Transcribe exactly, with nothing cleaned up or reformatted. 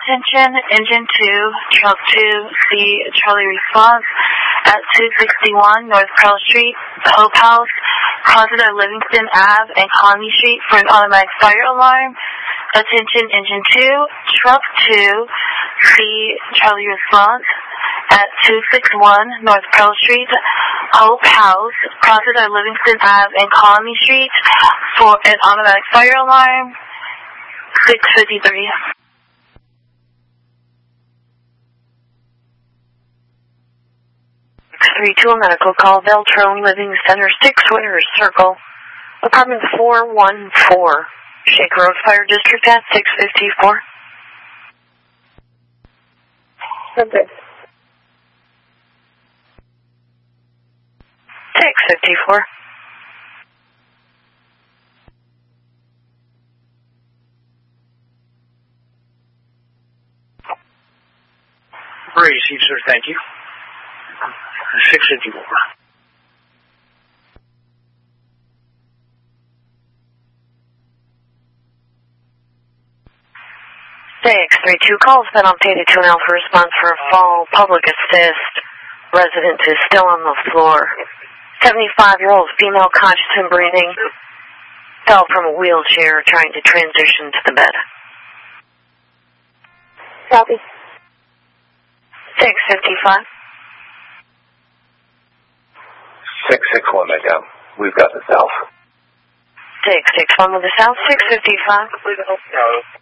Attention, engine two, Charles two, C, Charlie response at two sixty-one North Pearl Street, Hope House, closet at Livingston Avenue and Conley Street for an automatic fire alarm. Attention, engine two, truck two, C, Charlie response at two sixty-one North Pearl Street, Hope House, closet at Livingston Avenue and Conley Street for an automatic fire alarm. six fifty-three. three two, a medical call, Beltrone Living Center, six Winners Circle, apartment four one four, Shake Road Fire District at six fifty-four. Okay. six fifty-four. Received, sir, thank you. six fifty-four. six three two, calls been updated to an alpha response for a fall public assist. Resident is still on the floor. seventy-five-year-old female, conscious and breathing, fell from a wheelchair trying to transition to the bed. Copy. six fifty-five. six six one, down. We've got the south. six six one with the south, six fifty-five. No.